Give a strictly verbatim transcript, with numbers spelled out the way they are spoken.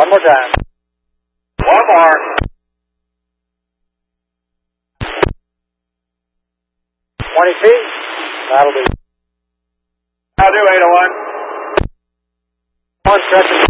One more time. One more. twenty feet. That'll be. I'll do eight oh one. One stretch.